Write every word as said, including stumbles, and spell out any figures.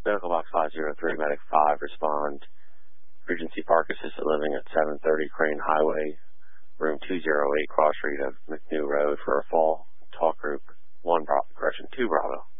Medical Box five zero three, Medic five, respond. Regency Park Assisted Living at seven thirty Crane Highway, room two oh eight, cross street of McNew Road for a fall. Talk group one, Bravo, correction, two Bravo.